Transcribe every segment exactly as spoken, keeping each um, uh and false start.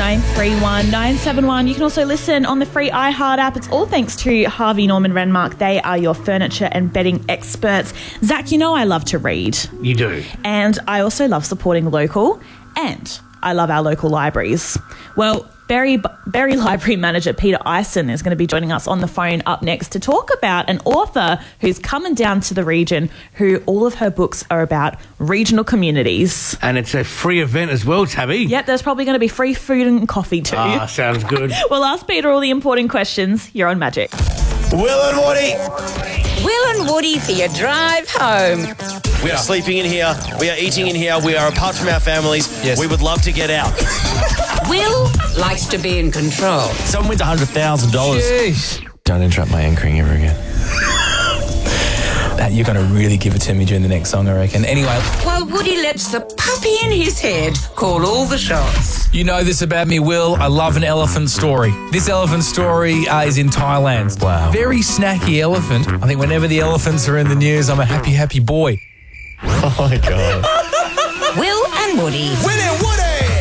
nine three one, nine seven one. You can also listen on the free iHeart app. It's all thanks to Harvey Norman Renmark. They are your furniture and bedding experts. Zach, you know I love to read. You do. And I also love supporting local, and I love our local libraries. Well, Berry, Berry Library Manager Peter Eisen is going to be joining us on the phone up next to talk about an author who's coming down to the region, who all of her books are about regional communities. And it's a free event as well, Tabby. Yep, there's probably going to be free food and coffee too. Ah, sounds good. We'll ask Peter all the important questions. You're on Magic. Will and Woody. Will and Woody for your drive home. We are sleeping in here. We are eating in here. We are apart from our families. Yes. We would love to get out. Will likes to be in control. Someone wins one hundred thousand dollars. Jeez. Don't interrupt my anchoring ever again. That You're going to really give it to me during the next song, I reckon. Anyway. While Woody lets the puppy in his head call all the shots. You know this about me, Will. I love an elephant story. This elephant story uh, is in Thailand. Wow. Very snacky elephant. I think whenever the elephants are in the news, I'm a happy, happy boy. Oh, my God. Will and Woody. Will and Woody!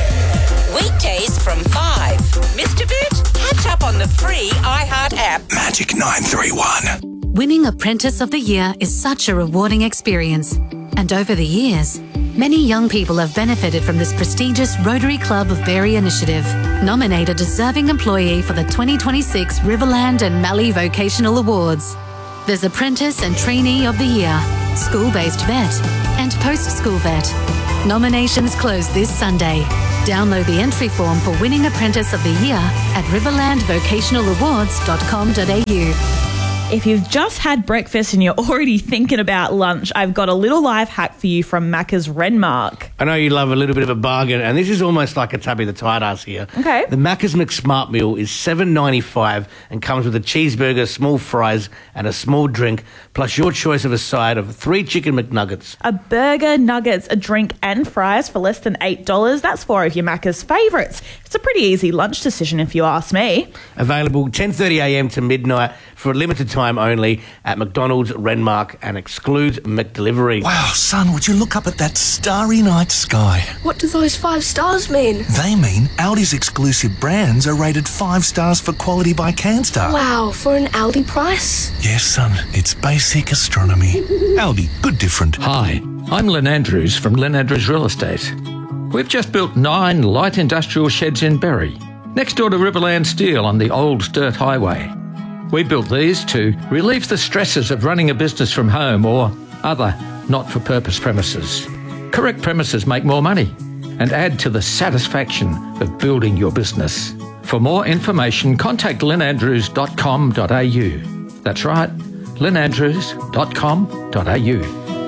Weekdays from five. Missed a bit? Catch up on the free iHeart app. Magic nine three one. Winning Apprentice of the Year is such a rewarding experience. And over the years, many young people have benefited from this prestigious Rotary Club of Berry initiative. Nominate a deserving employee for the twenty twenty-six Riverland and Mallee Vocational Awards. There's Apprentice and Trainee of the Year, School-Based Vet, and Post-School Vet. Nominations close this Sunday. Download the entry form for Winning Apprentice of the Year at riverland vocational awards dot com dot a u. If you've just had breakfast and you're already thinking about lunch, I've got a little life hack for you from Macca's Renmark. I know you love a little bit of a bargain, and this is almost like a Tabby the tight ass here. Okay. The Macca's McSmart meal is seven ninety-five and comes with a cheeseburger, small fries, and a small drink, plus your choice of a side of three chicken McNuggets. A burger, nuggets, a drink and fries for less than eight dollars. That's four of your Macca's favourites. It's a pretty easy lunch decision if you ask me. Available ten thirty a m to midnight for a limited time only at McDonald's Renmark and excludes McDelivery. Wow, son, would you look up at that starry night sky? What do those five stars mean? They mean Audi's exclusive brands are rated five stars for quality by CanStar. Wow, for an Aldi price? Yes, son, it's basic astronomy. Aldi, good different. Hi, I'm Lynn Andrews from Lynn Andrews Real Estate. We've just built nine light industrial sheds in Berry, next door to Riverland Steel on the old dirt highway. We built these to relieve the stresses of running a business from home or other not-for-purpose premises. Correct premises make more money and add to the satisfaction of building your business. For more information, contact lynn andrews dot com dot a u. That's right, lynn andrews dot com dot a u.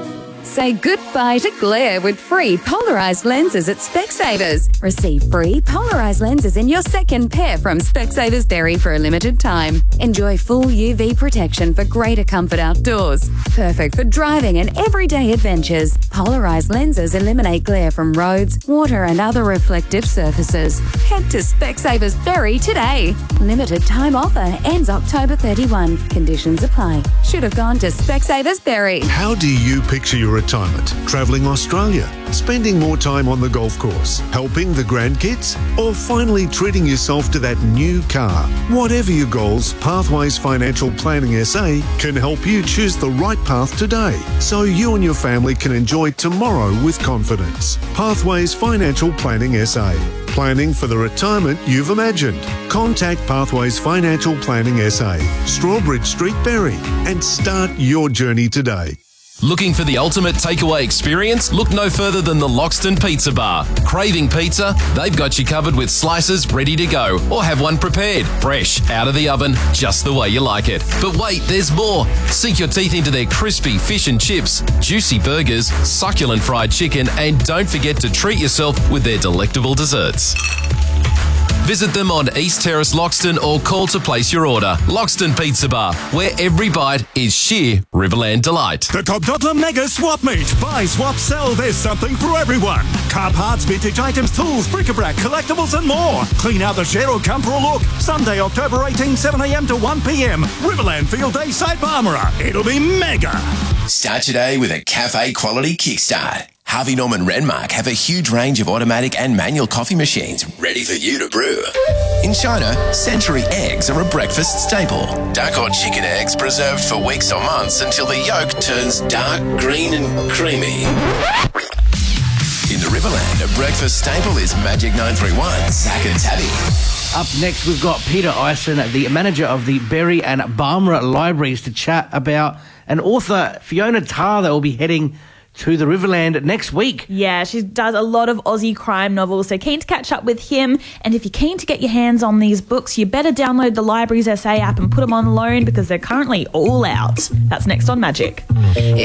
Say goodbye to glare with free polarised lenses at Specsavers. Receive free polarised lenses in your second pair from Specsavers Berry for a limited time. Enjoy full U V protection for greater comfort outdoors. Perfect for driving and everyday adventures. Polarised lenses eliminate glare from roads, water and other reflective surfaces. Head to Specsavers Berry today. Limited time offer ends October thirty-first. Conditions apply. Should have gone to Specsavers Berry. How do you picture your retirement? Travelling Australia? Spending more time on the golf course? Helping the grandkids? Or finally treating yourself to that new car? Whatever your goals, Pathways Financial Planning S A can help you choose the right path today so you and your family can enjoy tomorrow with confidence. Pathways Financial Planning S A. Planning for the retirement you've imagined. Contact Pathways Financial Planning S A, Strawbridge Street, Berry, and start your journey today. Looking for the ultimate takeaway experience? Look no further than the Loxton Pizza Bar. Craving pizza? They've got you covered with slices ready to go, or have one prepared, fresh, out of the oven, just the way you like it. But wait, there's more. Sink your teeth into their crispy fish and chips, juicy burgers, succulent fried chicken, and don't forget to treat yourself with their delectable desserts. Visit them on East Terrace, Loxton, or call to place your order. Loxton Pizza Bar, where every bite is sheer Riverland delight. The Top Dollar Mega Swap Meet. Buy, swap, sell. There's something for everyone. Car parts, vintage items, tools, bric-a-brac, collectibles and more. Clean out the shed or come for a look. Sunday, October eighteenth, seven a m to one p m. Riverland Field Day, Side Palmyra. It'll be mega. Start today with a cafe quality kickstart. Harvey Norman Renmark have a huge range of automatic and manual coffee machines ready for you to brew. In China, Century eggs are a breakfast staple. Duck or chicken eggs preserved for weeks or months until the yolk turns dark green and creamy. In the Riverland, a breakfast staple is Magic nine three one, Zach and Tabby. Up next, we've got Peter Ison, the manager of the Berry and Barmera Libraries, to chat about an author, Fiona Tarr, that will be heading to the Riverland next week. Yeah, she does a lot of Aussie crime novels, so keen to catch up with him. And if you're keen to get your hands on these books, you better download the Libraries S A app and put them on loan because they're currently all out. That's next on Magic. If